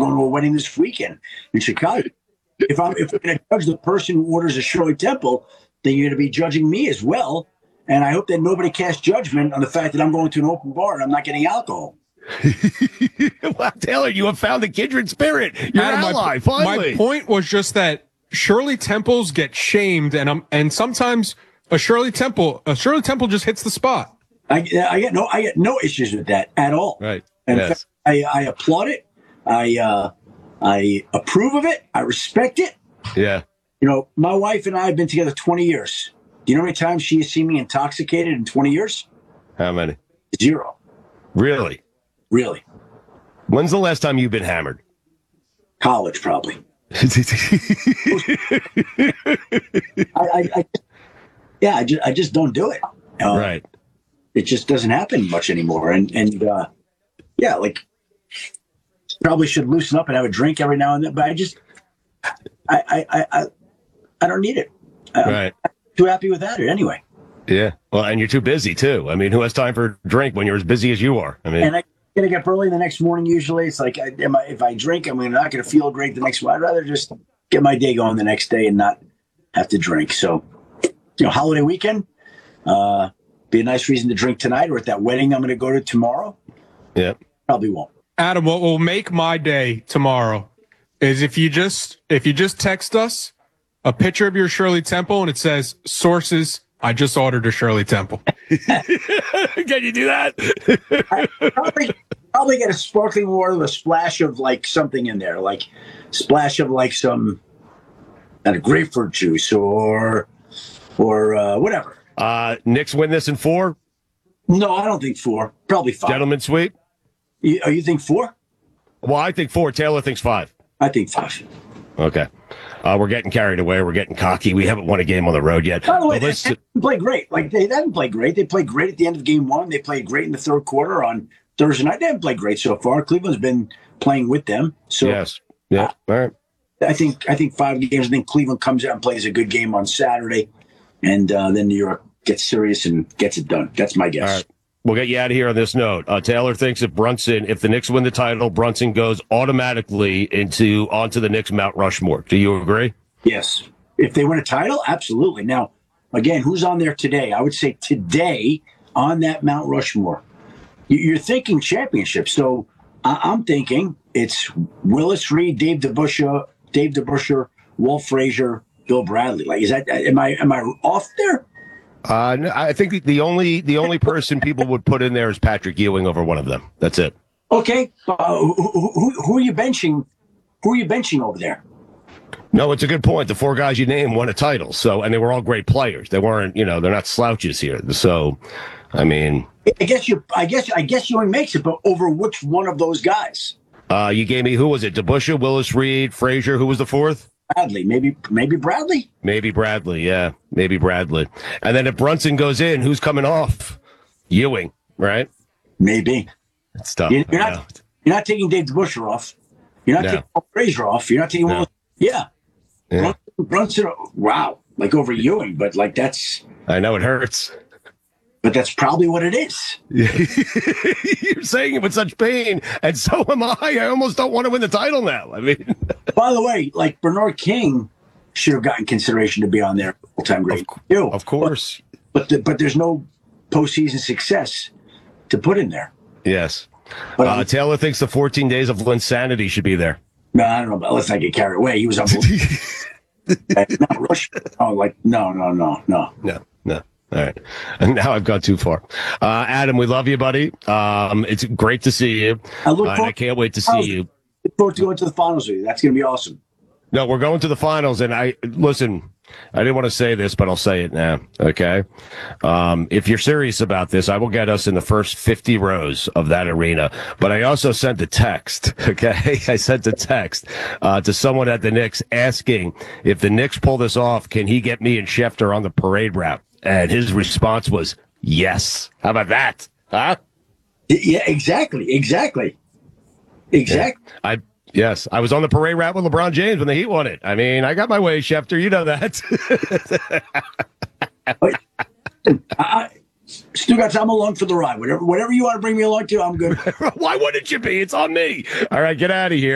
going to a wedding this weekend in Chicago. If I'm going to judge the person who orders a Shirley Temple, then you're going to be judging me as well. And I hope that nobody casts judgment on the fact that I'm going to an open bar and I'm not getting alcohol. Well, Taylor, you have found the kindred spirit. You're an ally, finally. My point was just that Shirley Temples get shamed, and sometimes a Shirley Temple just hits the spot. I get no issues with that at all. Right. And yes. I applaud it. I approve of it. I respect it. Yeah. You know, my wife and I have been together 20 years. Do you know how many times she has seen me intoxicated in 20 years? How many? 0. Really? Really. When's the last time you've been hammered? College, probably. I just don't do it. Right. It just doesn't happen much anymore. And like probably should loosen up and have a drink every now and then. But I don't need it. Right. I'm too happy without it anyway. Yeah. Well, and you're too busy too. I mean, who has time for a drink when you're as busy as you are? I mean, and I gotta get up early the next morning. Usually, it's like if I drink, I'm not gonna feel great the next morning. I'd rather just get my day going the next day and not have to drink. So, holiday weekend, be a nice reason to drink tonight, or at that wedding I'm going to go to tomorrow. Yeah, probably won't. Adam, what will make my day tomorrow is if you just text us a picture of your Shirley Temple and it says sources. I just ordered a Shirley Temple. Can you do that? I probably get a sparkling water with a splash of like something in there, like splash of like some grapefruit juice or whatever. Knicks win this in 4? No, I don't think 4. Probably 5. Gentlemen sweep? You think 4? Well, I think 4. Taylor thinks 5. I think 5. Okay. We're getting carried away. We're getting cocky. We haven't won a game on the road yet. By the way, they haven't played great. Like, they haven't played great. They played great at the end of game 1. They played great in the third quarter on Thursday night. They haven't played great so far. Cleveland's been playing with them. So yes. Yeah. All right. I think 5 games. I think Cleveland comes out and plays a good game on Saturday, and then New York gets serious and gets it done. That's my guess. All right. We'll get you out of here on this note. Taylor thinks if the Knicks win the title, Brunson goes automatically onto the Knicks Mount Rushmore. Do you agree? Yes. If they win a title, absolutely. Now, again, who's on there today? I would say today on that Mount Rushmore. You're thinking championship. So I'm thinking it's Willis Reed, Dave DeBusschere, Walt Frazier, Bill Bradley. Like, is that? Am I off there? No, I think the only person people would put in there is Patrick Ewing over one of them. That's it. Okay. Who are you benching? Who are you benching over there? No, it's a good point. The 4 guys you named won a title, and they were all great players. They weren't, they're not slouches here. So, I mean, I guess Ewing makes it, but over which one of those guys? You gave me, who was it? DeBusschere, Willis Reed, Frazier. Who was the 4th? Bradley, maybe Bradley. Maybe Bradley, yeah, maybe Bradley. And then if Brunson goes in, who's coming off? Ewing, right? Maybe. It's tough. You're not taking Dave DeBusschere off. You're not taking Frazier off. You're not taking Willis. Yeah. Brunson. Wow, like over Ewing, but like that's. I know it hurts. But that's probably what it is. You're saying it with such pain, and so am I. I almost don't want to win the title now. I mean, by the way, like Bernard King should have gotten consideration to be on there all-time great. Of course, but there's no postseason success to put in there. Yes, but Taylor thinks the 14 days of Linsanity should be there. No, I don't know. But let's not get carried away. He was unbelievable. Not Rush. Oh, like no. All right. And now I've gone too far. Adam, we love you, buddy. It's great to see you. I can't wait to see you. Look forward to going to the finals with you. That's going to be awesome. No, we're going to the finals. And I didn't want to say this, but I'll say it now. Okay. If you're serious about this, I will get us in the first 50 rows of that arena. But I also sent a text. Okay. I sent a text to someone at the Knicks asking if the Knicks pull this off, can he get me and Schefter on the parade route? And his response was, yes. How about that? Huh? Yeah, exactly. Yeah. I was on the parade route with LeBron James when the Heat won it. I mean, I got my way, Schefter. You know that. Stugotz, I'm along for the ride. Whatever you want to bring me along to, I'm good. Why wouldn't you be? It's on me. All right, get out of here.